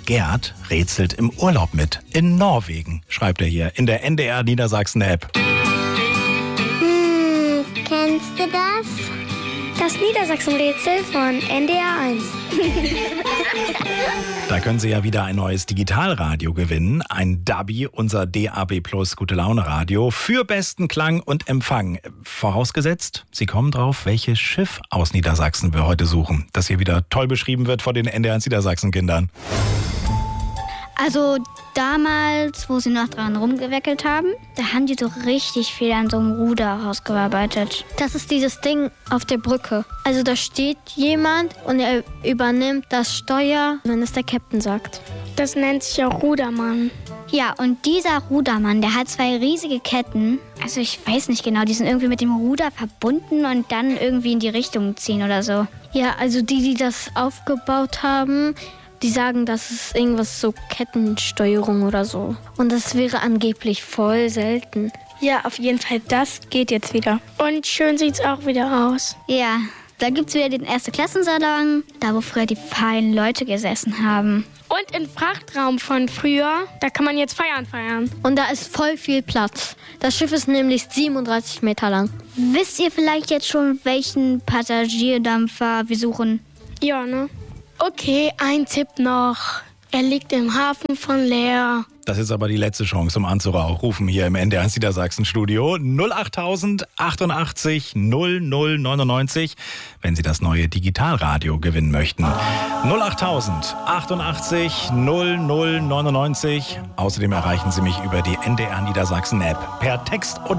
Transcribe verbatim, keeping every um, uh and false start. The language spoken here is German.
Gerd rätselt im Urlaub mit. In Norwegen, schreibt er hier in der N D R Niedersachsen-App. Hm, kennst du das? Das Niedersachsen-Rätsel von N D R eins. Da können Sie ja wieder ein neues Digitalradio gewinnen. Ein Dabi, unser D A B Plus Gute-Laune-Radio für besten Klang und Empfang. Vorausgesetzt, Sie kommen drauf, welches Schiff aus Niedersachsen wir heute suchen. Das hier wieder toll beschrieben wird von den N D R eins Niedersachsen-Kindern. Also damals, wo sie noch dran rumgeweckelt haben, da haben die so richtig viel an so einem Ruder rausgearbeitet. Das ist dieses Ding auf der Brücke. Also da steht jemand und er übernimmt das Steuer, wenn es der Captain sagt. Das nennt sich auch Rudermann. Ja, und dieser Rudermann, der hat zwei riesige Ketten. Also ich weiß nicht genau, die sind irgendwie mit dem Ruder verbunden und dann irgendwie in die Richtung ziehen oder so. Ja, also die, die das aufgebaut haben, die sagen, das ist irgendwas so Kettensteuerung oder so. Und das wäre angeblich voll selten. Ja, auf jeden Fall, das geht jetzt wieder. Und schön sieht's auch wieder aus. Ja, da gibt's wieder den Erste-Klassensalon, da wo früher die feinen Leute gesessen haben. Und im Frachtraum von früher, da kann man jetzt Feiern feiern. Und da ist voll viel Platz. Das Schiff ist nämlich siebenunddreißig Meter lang. Wisst ihr vielleicht jetzt schon, welchen Passagierdampfer wir suchen? Ja, ne? Okay, ein Tipp noch. Er liegt im Hafen von Leer. Das ist aber die letzte Chance, um anzurufen hier im N D R eins Niedersachsen-Studio. null achttausend achtundachtzig null null neunundneunzig, wenn Sie das neue Digitalradio gewinnen möchten. null achttausend achtundachtzig null null neunundneunzig. Außerdem erreichen Sie mich über die N D R Niedersachsen-App per Text und